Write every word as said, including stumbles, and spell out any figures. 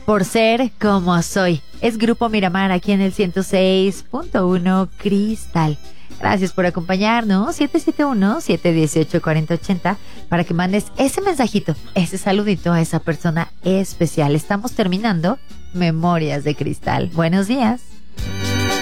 por ser como soy. Es Grupo Miramar aquí en el ciento seis punto uno Cristal. Gracias por acompañarnos. siete siete uno, siete uno ocho, cuatro cero ocho cero para que mandes ese mensajito, ese saludito a esa persona especial. Estamos terminando Memorias de Cristal. Buenos días.